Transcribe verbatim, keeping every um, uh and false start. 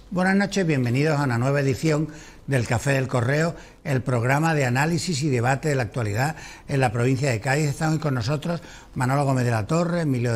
Buenas noches, bienvenidos a una nueva edición del Café del Correo, el programa de análisis y debate de la actualidad en la provincia de Cádiz. Están hoy con nosotros Manolo Gómez de la Torre, Emilio